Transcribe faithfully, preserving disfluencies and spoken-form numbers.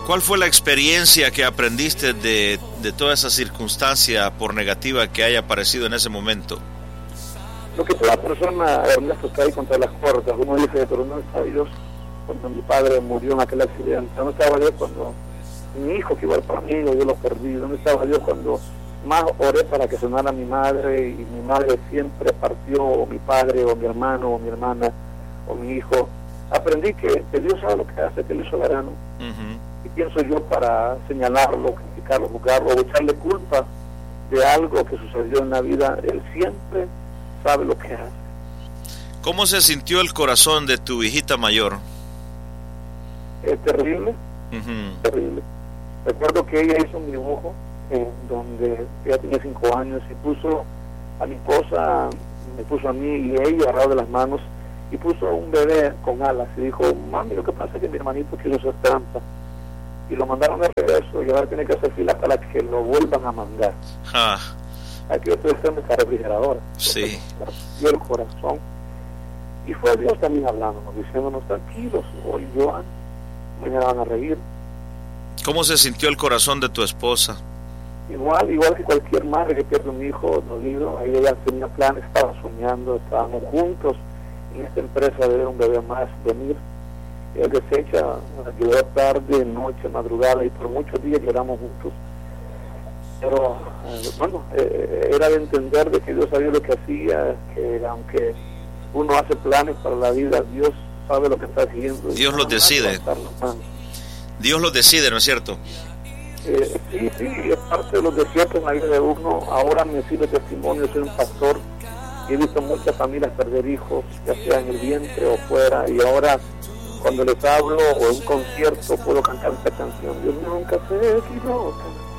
¿Cuál fue la experiencia que aprendiste de, de toda esa circunstancia, por negativa que haya aparecido en ese momento? Lo que toda persona, Ernesto, está ahí contra las cuerdas. Uno dice, pero no estaba Dios cuando mi padre murió en aquel accidente. No estaba Dios cuando mi hijo que iba al camino, yo lo perdí. No estaba Dios cuando más oré para que sonara mi madre y mi madre siempre partió, o mi padre, o mi hermano, o mi hermana, o mi hijo. Aprendí que, que Dios sabe lo que hace, que Él es soberano. Uh-huh. Y pienso yo para señalarlo, criticarlo, juzgarlo, o echarle culpa de algo que sucedió en la vida, Él siempre sabe lo que hace. ¿Cómo se sintió el corazón de tu hijita mayor? Eh, terrible, uh-huh. terrible. Recuerdo que ella hizo un dibujo eh, donde ella tenía cinco años y puso a mi esposa, me puso a mí y a ella agarrado de las manos y puso un bebé con alas y dijo, mami, lo que pasa es que mi hermanito quiso hacer trampa y lo mandaron de regreso y ahora tiene que hacer fila para que lo vuelvan a mandar. Ah. Aquí yo estoy en esta refrigeradora. Sí. Y el corazón. Y fue Dios también hablándonos, diciéndonos, tranquilos, hoy lloran, mañana van a reír. ¿Cómo se sintió el corazón de tu esposa? Igual, igual que cualquier madre que pierde un hijo dolido, ahí ella tenía planes, estaba soñando, estábamos juntos en esta empresa de ver un bebé más venir. Él desecha, ayudó tarde, noche, madrugada, y por muchos días lloramos juntos. Pero, eh, bueno, eh, era de entender de que Dios sabía lo que hacía, que aunque uno hace planes para la vida, Dios sabe lo que está haciendo. Dios los decide. Dios los decide, ¿no es cierto? Eh, sí, sí, es parte de los desiertos en la vida de uno. Ahora me sirve testimonio, soy un pastor y he visto muchas familias perder hijos, ya sea en el vientre o fuera, y ahora cuando les hablo o en un concierto puedo cantar esta canción, Dios nunca se equivoca.